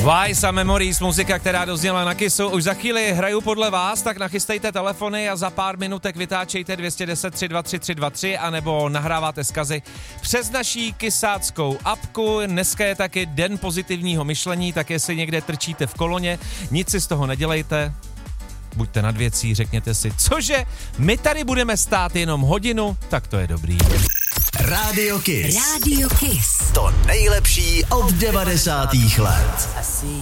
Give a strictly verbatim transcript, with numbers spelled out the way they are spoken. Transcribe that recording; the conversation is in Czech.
Vice a Memories, muzika, která dozněla na Kissu. Už za chvíli hraju podle vás, tak nachystejte telefony a za pár minutek vytáčejte dva jedna nula tři dva tři tři dva tři anebo nahráváte zkazy přes naší kysáckou apku. Dneska je taky den pozitivního myšlení, tak jestli někde trčíte v koloně, nic si z toho nedělejte. Buďte nad věcí, řekněte si, cože, my tady budeme stát jenom hodinu, tak to je dobrý. Radio Kiss. Radio Kiss. To nejlepší od devadesátých let.